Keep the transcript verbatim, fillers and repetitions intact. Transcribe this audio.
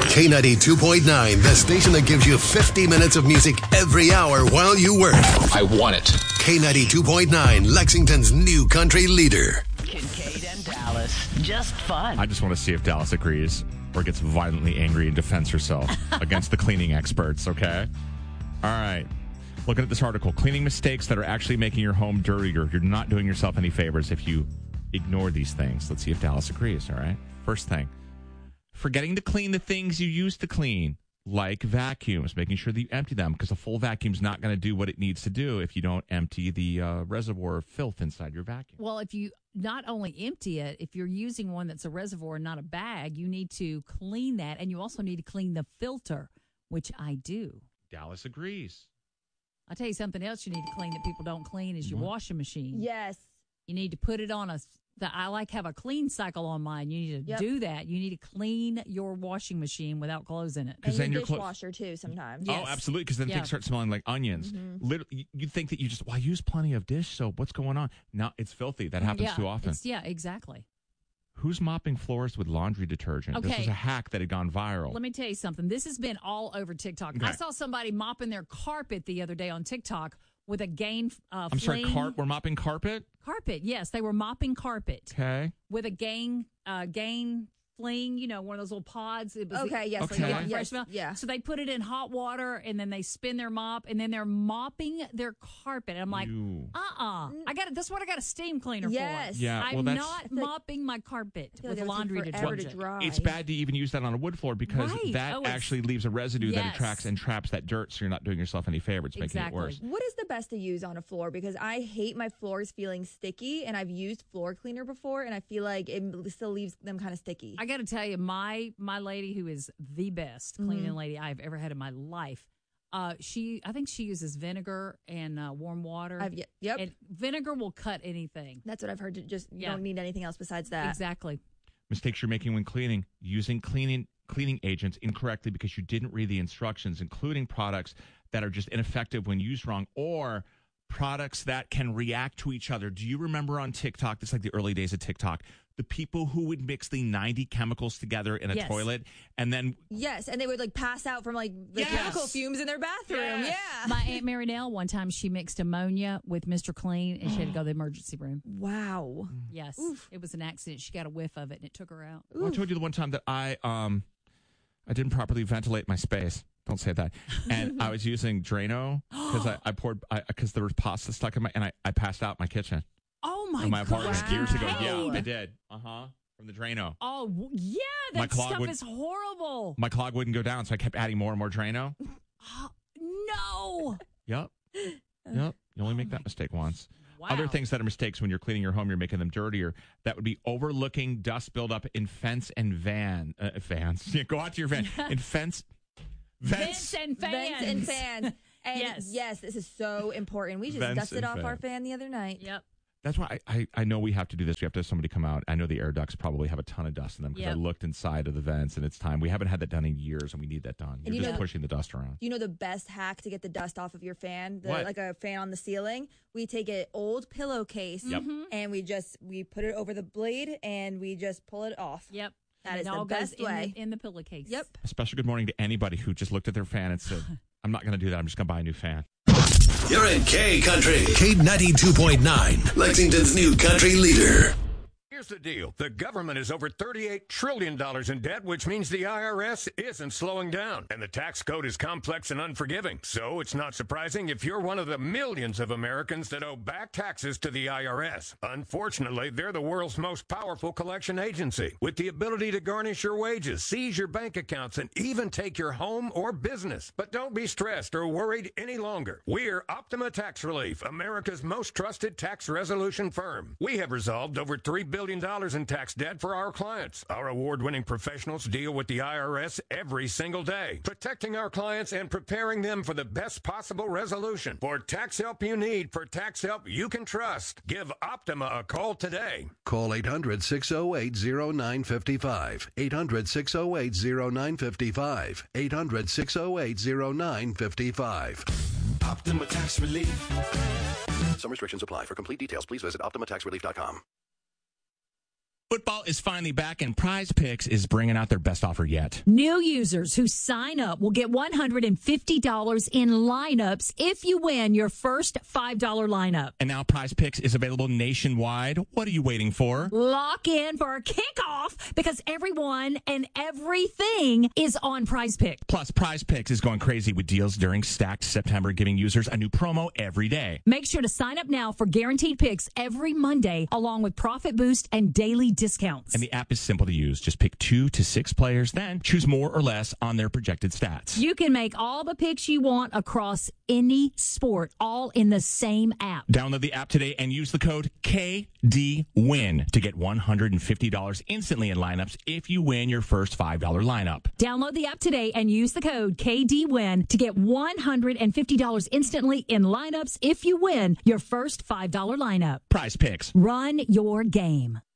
K ninety-two point nine, the station that gives you fifty minutes of music every hour while you work. I want it. K ninety-two point nine, Lexington's new country leader. Kincaid and Dallas, just fun. I just want to see if Dallas agrees or gets violently angry and defends herself against the cleaning experts, okay? All right. Looking at this article, cleaning mistakes that are actually making your home dirtier. You're not doing yourself any favors if you ignore these things. Let's see if Dallas agrees, all right? First thing, forgetting to clean the things you used to clean, like vacuums, making sure that you empty them because a full vacuum's not going to do what it needs to do if you don't empty the uh, reservoir of filth inside your vacuum. Well, if you not only empty it, if you're using one that's a reservoir and not a bag, you need to clean that, and you also need to clean the filter, which I do. Dallas agrees. I'll tell you something else you need to clean that people don't clean is your What? washing machine. Yes. You need to put it on a, the, I like have a clean cycle on mine. You need to Yep. do that. You need to clean your washing machine without clothes in it. And then your your clo- dishwasher, too, sometimes. Yes. Oh, absolutely, because then Yeah. things start smelling like onions. Mhm. Literally, you'd think that you just, well, I use plenty of dish soap. What's going on? No, it's filthy. That happens yeah, too often. it's- yeah, exactly. Who's mopping floors with laundry detergent? This Okay. was a hack that had gone viral. Let me tell you something. This has been all over TikTok. I Okay. saw somebody mopping their carpet the other day on TikTok with a Gain uh, I'm sorry, fling- car- we're mopping carpet? carpet. Yes, they were mopping carpet Okay. with a Gain uh, Gain fling. You know, one of those little pods. It was Okay, yes. Okay. Like, fresh yes, smell. yeah. So they put it in hot water and then they spin their mop and then they're mopping their carpet. And I'm like, You. uh-uh. I got it. That's what I got a steam cleaner Yes. for. Yeah, I'm well, that's- not I feel like- mopping my carpet I feel with like that would take laundry forever detergent. to dry. It's bad to even use that on a wood floor because Right. that Oh, it's- actually leaves a residue that Yes. attracts and traps that dirt, so you're not doing yourself any favors, making Exactly. it worse. What is the best to use on a floor? Because I hate my floors feeling sticky, and I've used floor cleaner before, and I feel like it still leaves them kind of sticky. I got to tell you, my my lady who is the best cleaning Mhm. lady I've ever had in my life, uh, she I think she uses vinegar and uh, warm water. I've, yep. And vinegar will cut anything. That's what I've heard. To just you Yeah. don't need anything else besides that. Exactly. Mistakes you're making when cleaning, using cleaning cleaning agents incorrectly because you didn't read the instructions, including products that are just ineffective when used wrong, or products that can react to each other. Do you remember on TikTok, this is like the early days of TikTok, the people who would mix the ninety chemicals together in a Yes. toilet and then Yes, and they would like pass out from like the Yes. chemical fumes in their bathroom. Yes. Yeah. My Aunt Mary Nell, one time she mixed ammonia with Mister Clean and she had to go to the emergency room. Wow. Yes. Oof. It was an accident. She got a whiff of it and it took her out. Well, I told you the one time that I um I didn't properly ventilate my space. Don't say that. And I was using Drano because I, I poured because there was pasta stuck in my and I, I passed out in my kitchen Oh my, in my God. apartment years ago. Yeah, Wow. I did. Uh huh. From the Drano. Oh, w- yeah. My That clog stuff would- is horrible. My clog wouldn't go down, so I kept adding more and more Drano. Oh, no. Yep. Yep. You only make that mistake once. Wow. Other things that are mistakes when you're cleaning your home, you're making them dirtier. That would be overlooking dust buildup in fence and van. Uh, vans. Yeah, go out to your van. In fence. Vents and fans. Vents and fans. And Yes. yes. this is so important. We just Vents dusted and off our fans. fan the other night. Yep. That's why I, I, I know we have to do this. We have to have somebody come out. I know the air ducts probably have a ton of dust in them because I Yep. looked inside of the vents and it's time. We haven't had that done in years and we need that done. You're you just know- pushing the dust around. You know the best hack to get the dust off of your fan, the, What? like a fan on the ceiling? We take an old pillowcase Yep. and we just we put it over the blade and we just pull it off. Yep. That And is it the all best goes way. In the, in the pillowcase. Yep. A special good morning to anybody who just looked at their fan and said, I'm not going to do that. I'm just going to buy a new fan. You're in K Country. K ninety-two point nine, Lexington's new country leader. Here's the deal. The government is over thirty-eight trillion dollars in debt, which means the I R S isn't slowing down. And the tax code is complex and unforgiving. So it's not surprising if you're one of the millions of Americans that owe back taxes to the I R S. Unfortunately, they're the world's most powerful collection agency with the ability to garnish your wages, seize your bank accounts, and even take your home or business. But don't be stressed or worried any longer. We're Optima Tax Relief, America's most trusted tax resolution firm. We have resolved over three billion dollars in tax debt for our clients. Our award-winning professionals deal with the I R S every single day, protecting our clients and preparing them for the best possible resolution. For tax help you need, for tax help you can trust, give Optima a call today. Call eight hundred, six oh eight, oh nine five five. eight hundred, six oh eight, oh nine five five. eight hundred, six oh eight, oh nine five five. Optima Tax Relief. Some restrictions apply. For complete details, please visit optima tax relief dot com. Football is finally back, and Prize Picks is bringing out their best offer yet. New users who sign up will get one hundred fifty dollars in lineups if you win your first five dollars lineup. And now Prize Picks is available nationwide. What are you waiting for? Lock in for a kickoff because everyone and everything is on Prize Picks. Plus, Prize Picks is going crazy with deals during Stacked September, giving users a new promo every day. Make sure to sign up now for guaranteed picks every Monday, along with Profit Boost and daily discounts. And the app is simple to use. Just pick two to six players, then choose more or less on their projected stats. You can make all the picks you want across any sport, all in the same app. Download the app today and use the code K D win to get one hundred fifty dollars instantly in lineups if you win your first five dollars lineup. Download the app today and use the code K D win to get one hundred fifty dollars instantly in lineups if you win your first five dollars lineup. Prize Picks. Run your game.